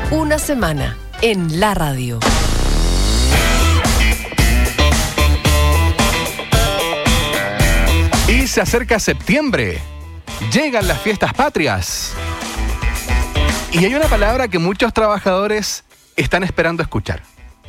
Una semana en la radio. Y se acerca septiembre. Llegan las fiestas patrias. Y hay una palabra que muchos trabajadores están esperando escuchar.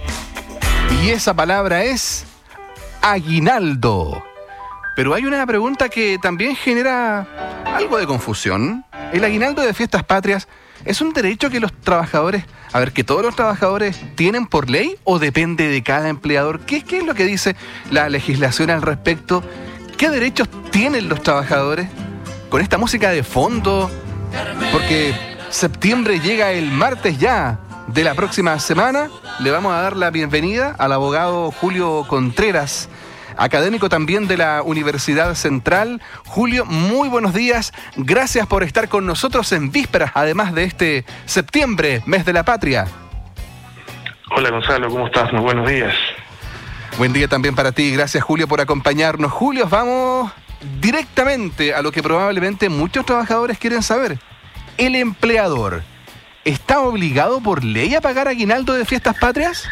Y esa palabra es aguinaldo. Pero hay una pregunta que también genera algo de confusión. ¿El aguinaldo de fiestas patrias es un derecho que los trabajadores, que todos los trabajadores tienen por ley o depende de cada empleador? ¿Qué es lo que dice la legislación al respecto? ¿Qué derechos tienen los trabajadores? Con esta música de fondo, porque septiembre llega el martes ya de la próxima semana, le vamos a dar la bienvenida al abogado Julio Contreras, académico también de la Universidad Central. Julio, muy buenos días. Gracias por estar con nosotros en vísperas, además de este septiembre, mes de la patria. Hola Gonzalo, ¿cómo estás? Muy buenos días. Buen día también para ti. Gracias, Julio, por acompañarnos. Julio, vamos directamente a lo que probablemente muchos trabajadores quieren saber. ¿El empleador está obligado por ley a pagar aguinaldo de fiestas patrias?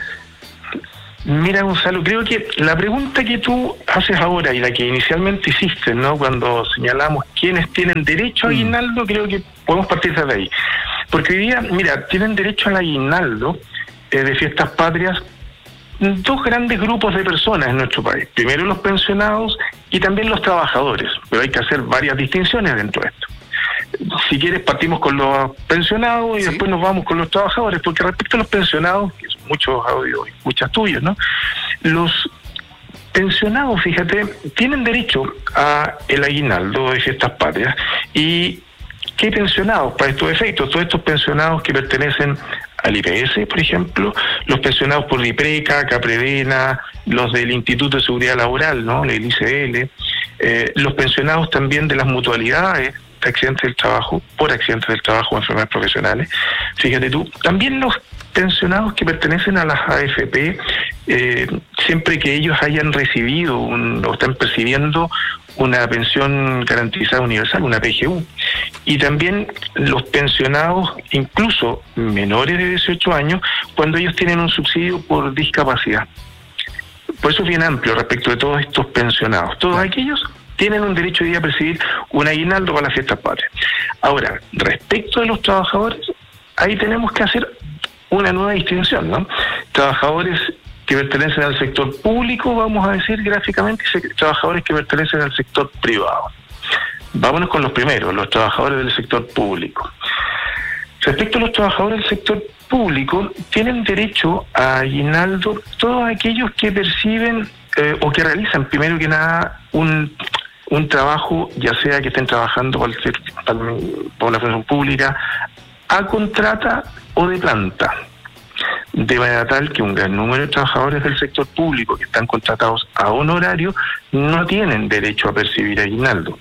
Mira, Gonzalo, creo que la pregunta que tú haces ahora y la que inicialmente hiciste, ¿no?, cuando señalamos quiénes tienen derecho a aguinaldo, creo que podemos partir desde ahí. Porque hoy día, mira, tienen derecho al aguinaldo de fiestas patrias dos grandes grupos de personas en nuestro país. Primero los pensionados y también los trabajadores, pero hay que hacer varias distinciones dentro de esto. Si quieres partimos con los pensionados y después nos vamos con los trabajadores, porque respecto a los pensionados, que son muchos audios, escuchas tuyos, ¿no? Los pensionados, fíjate, tienen derecho a el aguinaldo de fiestas patrias. ¿Y qué pensionados para estos efectos? Todos estos pensionados que pertenecen al IPS, por ejemplo, los pensionados por IPRECA, CAPREDENA, los del Instituto de Seguridad Laboral, ¿no?, el ICL, los pensionados también de las mutualidades de accidentes del trabajo, por accidentes del trabajo o enfermedades profesionales. Fíjate tú, también los pensionados que pertenecen a las AFP, siempre que ellos hayan recibido o están percibiendo una pensión garantizada universal, una PGU, y también los pensionados, incluso menores de 18 años, cuando ellos tienen un subsidio por discapacidad. Por eso es bien amplio respecto de todos estos pensionados. Todos aquellos tienen un derecho hoy día a percibir un aguinaldo para las fiestas patrias. Ahora, respecto de los trabajadores, ahí tenemos que hacer una nueva distinción, ¿no? Trabajadores que pertenecen al sector público, vamos a decir gráficamente, y trabajadores que pertenecen al sector privado. Vámonos con los primeros, los trabajadores del sector público. Respecto a los trabajadores del sector público, tienen derecho a aguinaldo todos aquellos que perciben o que realizan, primero que nada, un trabajo, ya sea que estén trabajando por la función pública, a contrata o de planta. De manera tal que un gran número de trabajadores del sector público que están contratados a honorario no tienen derecho a percibir aguinaldo,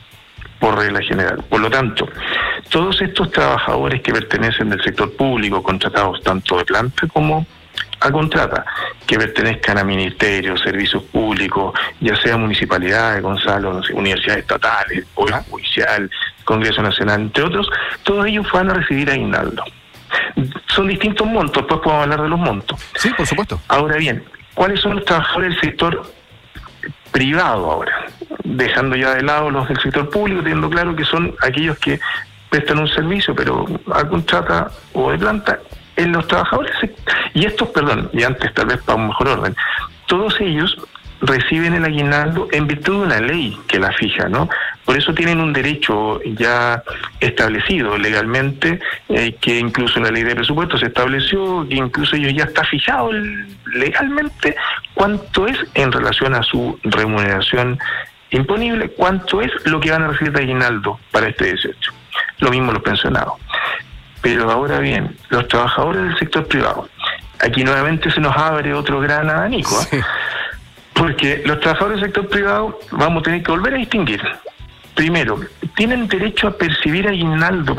por regla general. Por lo tanto, todos estos trabajadores que pertenecen del sector público, contratados tanto de planta como a contrata, que pertenezcan a ministerios, servicios públicos, ya sea municipalidades, Gonzalo, no sé, universidades estatales, Poder Judicial, Congreso Nacional, entre otros, todos ellos van a recibir aguinaldo. Son distintos montos, después podemos hablar de los montos. Sí, por supuesto. Ahora bien, ¿cuáles son los trabajadores del sector privado ahora? Dejando ya de lado los del sector público, teniendo claro que son aquellos que prestan un servicio, pero a contrata o de planta. En los trabajadores, y estos, y antes tal vez para un mejor orden, todos ellos reciben el aguinaldo en virtud de una ley que la fija, ¿no? Por eso tienen un derecho ya establecido legalmente, que incluso en la ley de presupuestos se estableció, que incluso ellos ya está fijado legalmente cuánto es en relación a su remuneración imponible, cuánto es lo que van a recibir de aguinaldo para este 18. Lo mismo los pensionados. Pero ahora bien, los trabajadores del sector privado, aquí nuevamente se nos abre otro gran abanico, ¿eh? Sí. Porque los trabajadores del sector privado vamos a tener que volver a distinguir. Primero, tienen derecho a percibir aguinaldo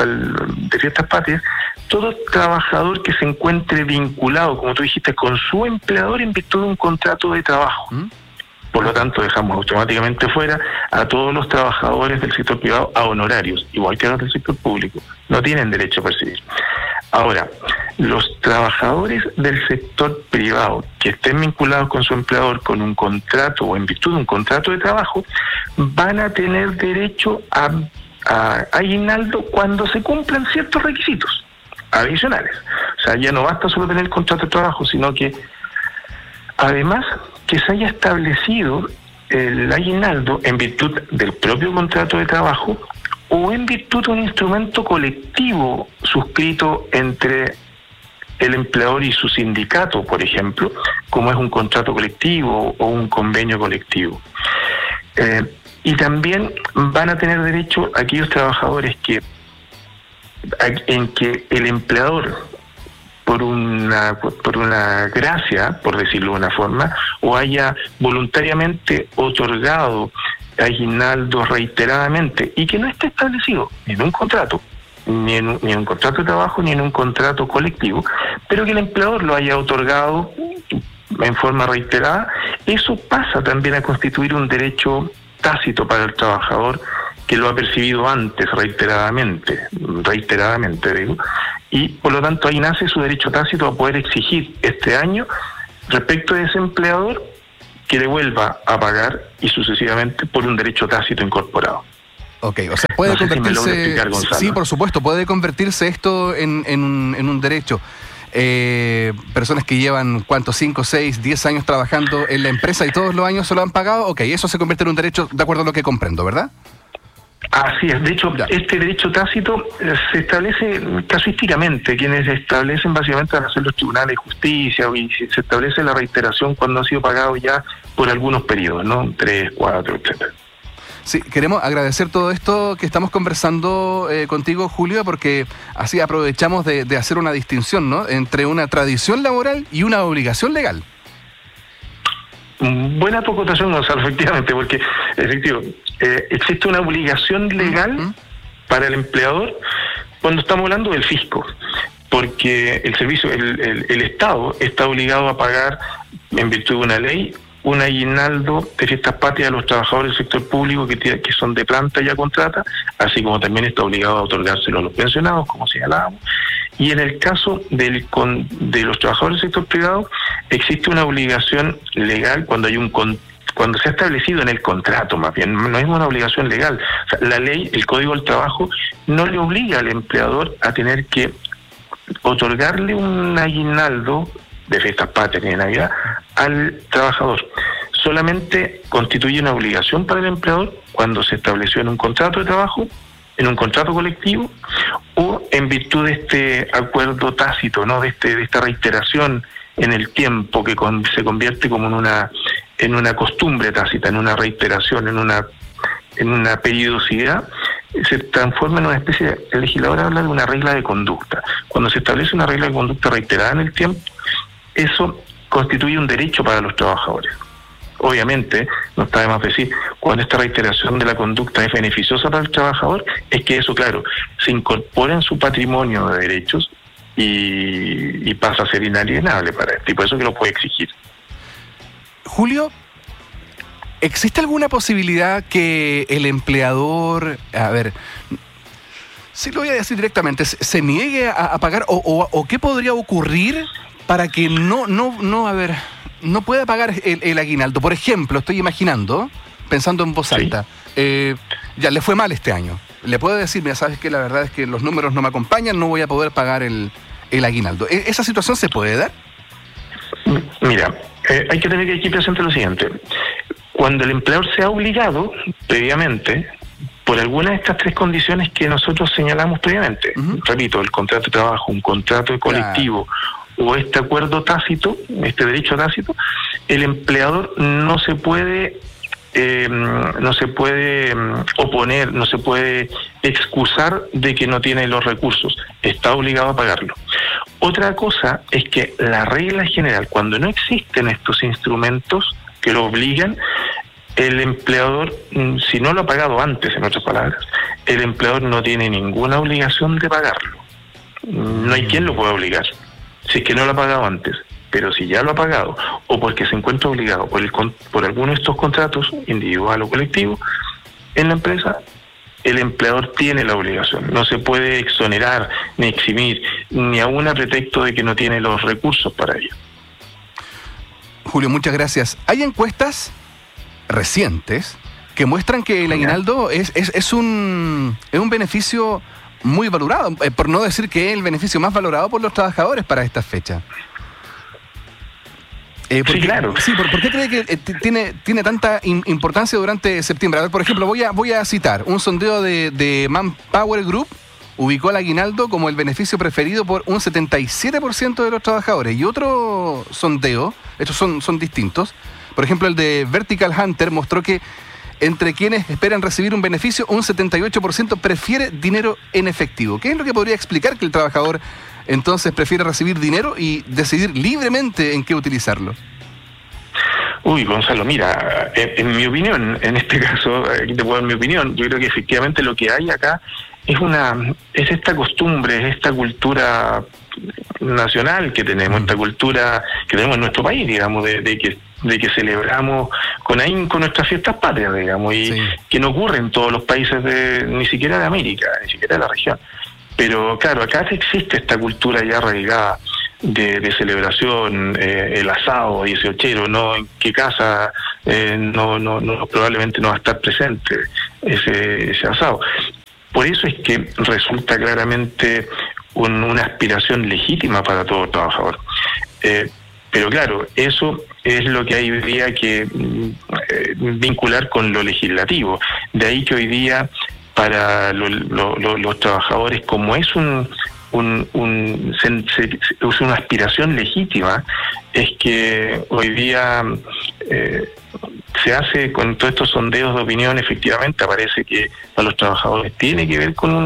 de fiestas patrias todo trabajador que se encuentre vinculado, como tú dijiste, con su empleador en virtud de un contrato de trabajo. Por lo tanto, dejamos automáticamente fuera a todos los trabajadores del sector privado a honorarios, igual que los del sector público. No tienen derecho a percibir. Ahora, los trabajadores del sector privado que estén vinculados con su empleador con un contrato o en virtud de un contrato de trabajo van a tener derecho a aguinaldo cuando se cumplan ciertos requisitos adicionales. O sea, ya no basta solo tener el contrato de trabajo, sino que además que se haya establecido el aguinaldo en virtud del propio contrato de trabajo o en virtud de un instrumento colectivo suscrito entre el empleador y su sindicato, por ejemplo, como es un contrato colectivo o un convenio colectivo. Y también van a tener derecho aquellos trabajadores en que el empleador, por una gracia, por decirlo de una forma, o haya voluntariamente otorgado aguinaldos reiteradamente y que no esté establecido ni en un contrato, ni en un contrato de trabajo, ni en un contrato colectivo, pero que el empleador lo haya otorgado en forma reiterada, eso pasa también a constituir un derecho tácito para el trabajador que lo ha percibido antes reiteradamente digo, y por lo tanto ahí nace su derecho tácito a poder exigir este año respecto de ese empleador que le vuelva a pagar y sucesivamente por un derecho tácito incorporado. Ok, o sea, puede convertirse... Sí, por supuesto, puede convertirse esto en un derecho. Personas que llevan, ¿cuántos? 5, 6, 10 años trabajando en la empresa y todos los años se lo han pagado, ok, eso se convierte en un derecho de acuerdo a lo que comprendo, ¿verdad? Así es, de hecho, este derecho tácito se establece casuísticamente, quienes se establecen básicamente van a ser los tribunales de justicia, y se establece la reiteración cuando ha sido pagado ya por algunos periodos, ¿no? 3, 4, etcétera. Sí, queremos agradecer todo esto que estamos conversando contigo, Julio, porque así aprovechamos de hacer una distinción, ¿no?, entre una tradición laboral y una obligación legal. Buena tu acotación, Gonzalo, efectivamente, porque existe una obligación legal para el empleador cuando estamos hablando del fisco, porque el Estado está obligado a pagar, en virtud de una ley, un aguinaldo de fiestas patrias a los trabajadores del sector público que son de planta y a contrata, así como también está obligado a otorgárselo a los pensionados, como señalábamos. Y en el caso de los trabajadores del sector privado, existe una obligación legal cuando se ha establecido en el contrato, más bien, no es una obligación legal. O sea, la ley, el Código del Trabajo, no le obliga al empleador a tener que otorgarle un aguinaldo de fiestas patrias y de Navidad al trabajador. Solamente constituye una obligación para el empleador cuando se estableció en un contrato de trabajo, en un contrato colectivo o en virtud de este acuerdo tácito, ¿no?, de esta reiteración en el tiempo que se convierte como en una costumbre tácita, en una reiteración, en una periodicidad, se transforma en una especie de... El legislador habla de una regla de conducta. Cuando se establece una regla de conducta reiterada en el tiempo, eso constituye un derecho para los trabajadores. Obviamente, no está de más decir, cuando esta reiteración de la conducta es beneficiosa para el trabajador, es que eso, claro, se incorpora en su patrimonio de derechos y pasa a ser inalienable para él, y por eso que lo puede exigir. Julio, ¿existe alguna posibilidad que el empleador, sí lo voy a decir directamente, se niegue a pagar o qué podría ocurrir para que no pueda pagar el aguinaldo? Por ejemplo, estoy imaginando, pensando en voz alta, ya le fue mal este año. Le puedo decir, mira, sabes que la verdad es que los números no me acompañan, no voy a poder pagar el aguinaldo. ¿Esa situación se puede dar? Mira, hay que tener aquí presente lo siguiente. Cuando el empleador sea obligado previamente por alguna de estas tres condiciones que nosotros señalamos previamente, repito, el contrato de trabajo, un contrato colectivo, o este acuerdo tácito, este derecho tácito, el empleador no se puede oponer, no se puede excusar de que no tiene los recursos, está obligado a pagarlo. Otra cosa es que la regla general, cuando no existen estos instrumentos que lo obligan, el empleador, si no lo ha pagado antes, en otras palabras, el empleador no tiene ninguna obligación de pagarlo. No hay quien lo pueda obligar, si es que no lo ha pagado antes. Pero si ya lo ha pagado, o porque se encuentra obligado por alguno de estos contratos, individual o colectivo, en la empresa, el empleador tiene la obligación. No se puede exonerar ni eximir, ni aún a pretexto de que no tiene los recursos para ello. Julio, muchas gracias. Hay encuestas recientes que muestran que el aguinaldo es un beneficio muy valorado, por no decir que es el beneficio más valorado por los trabajadores para esta fecha. Sí, claro. Sí, ¿por qué cree que tiene tanta importancia durante septiembre? A ver, por ejemplo, voy a citar un sondeo de Manpower Group. Ubicó al aguinaldo como el beneficio preferido por un 77% de los trabajadores. Y otro sondeo, estos son distintos, por ejemplo el de Vertical Hunter mostró que entre quienes esperan recibir un beneficio, un 78% prefiere dinero en efectivo. ¿Qué es lo que podría explicar que el trabajador entonces prefiere recibir dinero y decidir libremente en qué utilizarlo? Uy, Gonzalo, mira, en mi opinión, en este caso, aquí te puedo dar mi opinión, yo creo que efectivamente lo que hay acá es esta costumbre, es esta cultura nacional que tenemos, esta cultura que tenemos en nuestro país, digamos, de que celebramos con ahínco nuestras fiestas patrias, digamos, y que no ocurre en todos los países ni siquiera de América, ni siquiera de la región. Pero claro, acá existe esta cultura ya arraigada de celebración, el asado 18ero, ¿no? En qué casa probablemente no va a estar presente ese asado. Por eso es que resulta claramente una aspiración legítima para todo trabajador. Pero claro, eso es lo que hay hoy día que vincular con lo legislativo. De ahí que hoy día para los trabajadores, como es una aspiración legítima, es que hoy día se hace con todos estos sondeos de opinión, efectivamente aparece que para los trabajadores tiene que ver con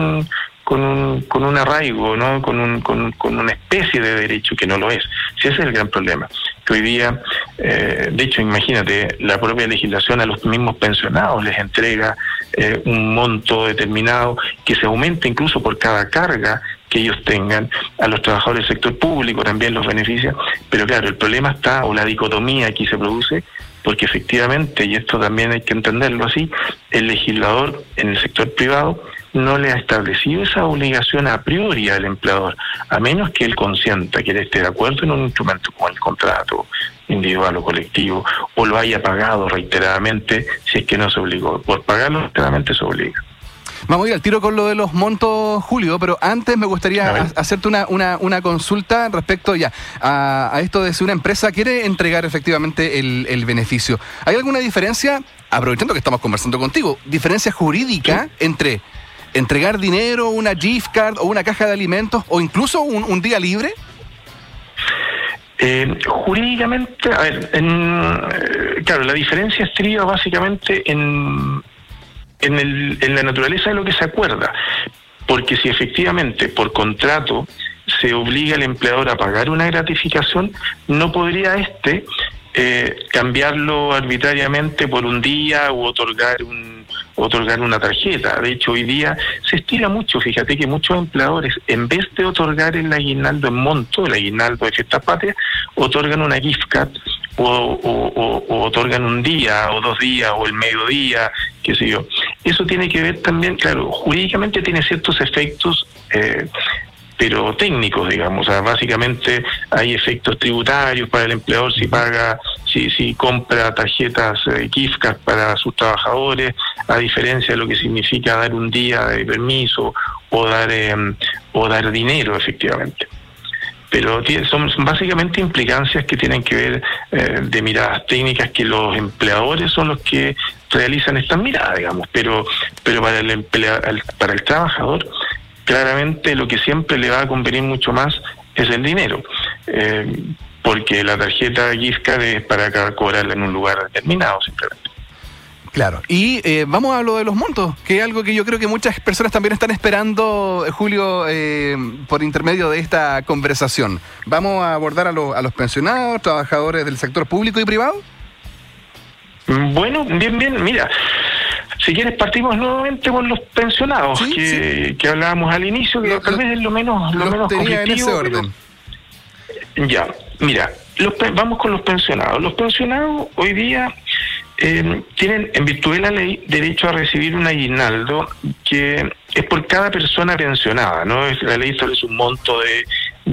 un arraigo, ¿no? con una especie de derecho que no lo es. Si ese es el gran problema, que hoy día, de hecho, imagínate, la propia legislación a los mismos pensionados les entrega un monto determinado que se aumenta incluso por cada carga que ellos tengan. A los trabajadores del sector público también los beneficia, pero claro, el problema está, o la dicotomía aquí se produce, porque efectivamente, y esto también hay que entenderlo así, el legislador en el sector privado no le ha establecido esa obligación a priori al empleador, a menos que él consienta que él esté de acuerdo en un instrumento como el contrato individual o colectivo, o lo haya pagado reiteradamente si es que no se obligó. Por pagarlo reiteradamente se obliga. Vamos a ir al tiro con lo de los montos, Julio, pero antes me gustaría hacerte una consulta respecto a esto de si una empresa quiere entregar efectivamente el beneficio. ¿Hay alguna diferencia, aprovechando que estamos conversando contigo, diferencia jurídica entre entregar dinero, una gift card o una caja de alimentos o incluso un día libre? Jurídicamente, a ver, claro, la diferencia estriba básicamente en la naturaleza de lo que se acuerda, porque si efectivamente por contrato se obliga al empleador a pagar una gratificación, no podría cambiarlo arbitrariamente por un día u otorgar una tarjeta. De hecho, hoy día se estira mucho. Fíjate que muchos empleadores, en vez de otorgar el aguinaldo en monto, el aguinaldo de fiestas patrias, otorgan una gift card o otorgan un día o 2 días o el mediodía, qué sé yo. Eso tiene que ver también, claro, jurídicamente tiene ciertos efectos pero técnicos, digamos. O sea, básicamente hay efectos tributarios para el empleador si paga, si compra tarjetas gift card para sus trabajadores, a diferencia de lo que significa dar un día de permiso o dar dinero, efectivamente. Pero son básicamente implicancias que tienen que ver de miradas técnicas, que los empleadores son los que realizan estas miradas, digamos, pero para el trabajador claramente lo que siempre le va a convenir mucho más es el dinero, porque la tarjeta gift card es para cobrarla en un lugar determinado simplemente. Claro, y vamos a lo de los montos, que es algo que yo creo que muchas personas también están esperando, Julio, por intermedio de esta conversación. ¿Vamos a abordar a los pensionados, trabajadores del sector público y privado? Bueno, bien, mira, si quieres partimos nuevamente con los pensionados, que hablábamos al inicio, que tal vez es lo menos conflictivo. En ese orden. Ya, mira, vamos con los pensionados. Los pensionados hoy día tienen, en virtud de la ley, derecho a recibir un aguinaldo que es por cada persona pensionada, ¿no? La ley establece un monto de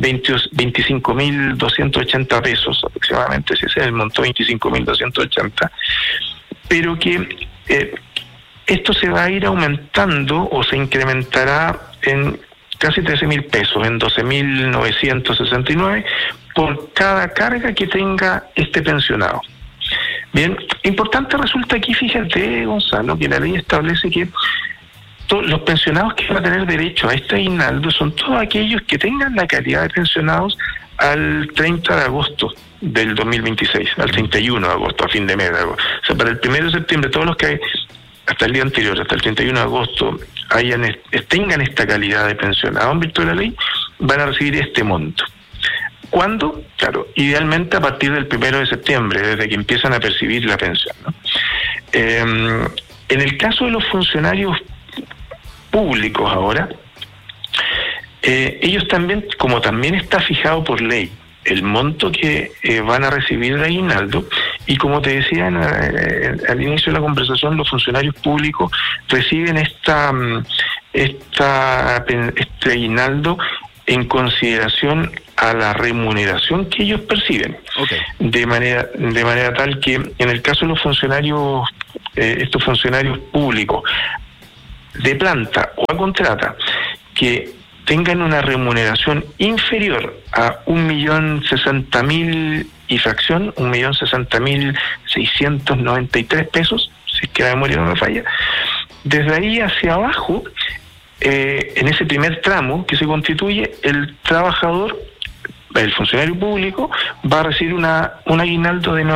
25.280 pesos aproximadamente, ese es el monto, 25.280, pero que esto se va a ir aumentando o se incrementará en casi 13.000 pesos, en 12.969 por cada carga que tenga este pensionado. Bien, importante resulta aquí, fíjate, Gonzalo, que la ley establece que los pensionados que van a tener derecho a este aguinaldo son todos aquellos que tengan la calidad de pensionados al 30 de agosto del 2026, al 31 de agosto, a fin de mes. O sea, para el 1 de septiembre, todos los que hasta el día anterior, hasta el 31 de agosto, tengan esta calidad de pensionado en virtud de la ley, van a recibir este monto. ¿Cuándo? Claro, idealmente a partir del 1 de septiembre, desde que empiezan a percibir la pensión, ¿no? En el caso de los funcionarios públicos ahora, ellos también, como también está fijado por ley el monto que van a recibir de aguinaldo, y como te decía al inicio de la conversación, los funcionarios públicos reciben este aguinaldo en consideración a la remuneración que ellos perciben. Okay. De manera tal que en el caso de los funcionarios, estos funcionarios públicos de planta o a contrata, que tengan una remuneración inferior a 1.060.000 y fracción, 1.060.693 pesos, si es que la memoria no me falla, desde ahí hacia abajo, en ese primer tramo que se constituye, el trabajador, el funcionario público, va a recibir un aguinaldo de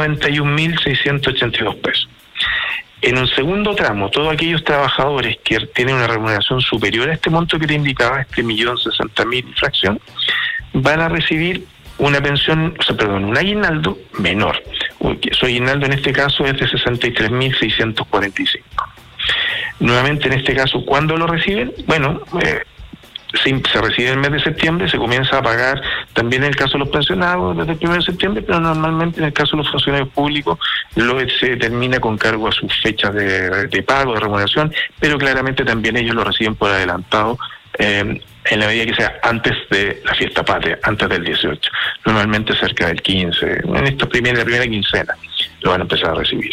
91.682 pesos. En un segundo tramo, todos aquellos trabajadores que tienen una remuneración superior a este monto que te indicaba, este 1.060.000 y fracción, van a recibir un aguinaldo menor. Su aguinaldo en este caso es de 63.645. Nuevamente, en este caso, ¿cuándo lo reciben? Bueno, se recibe en el mes de septiembre, se comienza a pagar también en el caso de los pensionados desde el 1 de septiembre, pero normalmente en el caso de los funcionarios públicos se termina con cargo a sus fechas de pago, de remuneración, pero claramente también ellos lo reciben por adelantado en la medida que sea antes de la fiesta patria, antes del 18, normalmente cerca del 15, en la primera quincena lo van a empezar a recibir.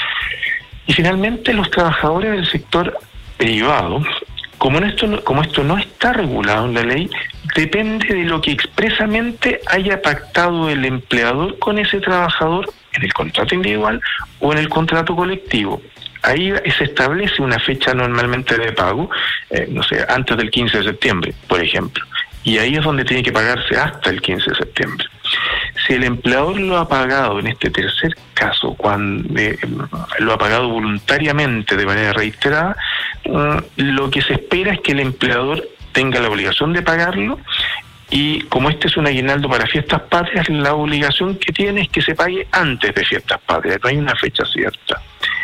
Y finalmente los trabajadores del sector privado, como esto no está regulado en la ley, depende de lo que expresamente haya pactado el empleador con ese trabajador en el contrato individual o en el contrato colectivo. Ahí se establece una fecha normalmente de pago, antes del 15 de septiembre, por ejemplo. Y ahí es donde tiene que pagarse hasta el 15 de septiembre. Si el empleador lo ha pagado en este tercer caso, cuando lo ha pagado voluntariamente de manera reiterada, lo que se espera es que el empleador tenga la obligación de pagarlo, y como este es un aguinaldo para fiestas patrias, la obligación que tiene es que se pague antes de fiestas patrias, no hay una fecha cierta.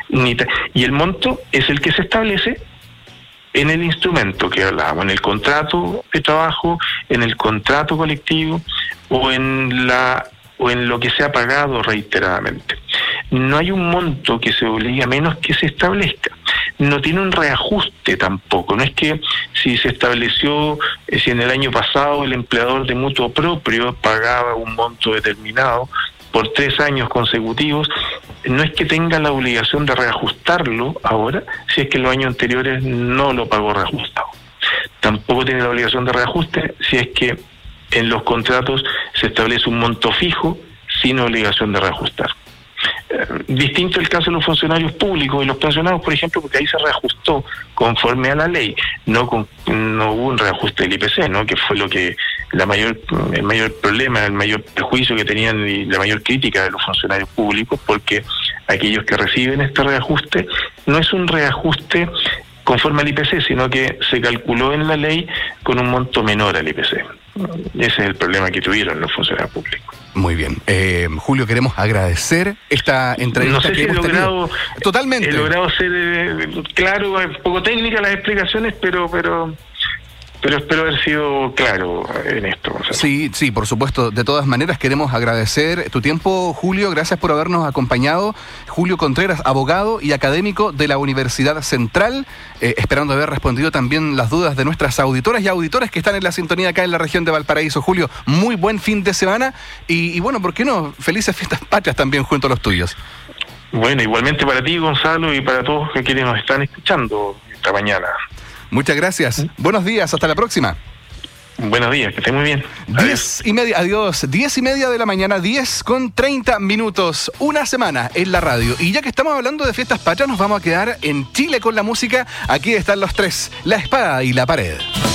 Y el monto es el que se establece en el instrumento que hablábamos, en el contrato de trabajo, en el contrato colectivo o en lo que se ha pagado reiteradamente. No hay un monto que se obligue a menos que se establezca. No tiene un reajuste tampoco. No es que si se estableció, si en el año pasado el empleador de mutuo propio pagaba un monto determinado por 3 años consecutivos, no es que tenga la obligación de reajustarlo ahora, si es que en los años anteriores no lo pagó reajustado. Tampoco tiene la obligación de reajuste si es que en los contratos se establece un monto fijo sin obligación de reajustar. Distinto el caso de los funcionarios públicos y los pensionados, por ejemplo, porque ahí se reajustó conforme a la ley, no hubo un reajuste del IPC, ¿no? Que fue el mayor problema, el mayor prejuicio que tenían y la mayor crítica de los funcionarios públicos, porque aquellos que reciben este reajuste no es un reajuste conforme al IPC, sino que se calculó en la ley con un monto menor al IPC. Ese es el problema que tuvieron los funcionarios públicos. Muy bien. Julio, queremos agradecer esta entrevista. No sé si he logrado, totalmente. He logrado ser claro, un poco técnica las explicaciones, pero pero espero haber sido claro en esto, Gonzalo. Sí, por supuesto. De todas maneras, queremos agradecer tu tiempo, Julio. Gracias por habernos acompañado. Julio Contreras, abogado y académico de la Universidad Central, esperando haber respondido también las dudas de nuestras auditoras y auditores que están en la sintonía acá en la región de Valparaíso. Julio, muy buen fin de semana y bueno, ¿por qué no? Felices fiestas patrias también junto a los tuyos. Bueno, igualmente para ti, Gonzalo, y para todos quienes nos están escuchando esta mañana. Muchas gracias. Buenos días, hasta la próxima. Buenos días, que estén muy bien. 10:30, adiós. 10:30 de la mañana, 10:30. Una semana en la radio. Y ya que estamos hablando de fiestas patrias, nos vamos a quedar en Chile con la música. Aquí están los tres: La Espada y la Pared.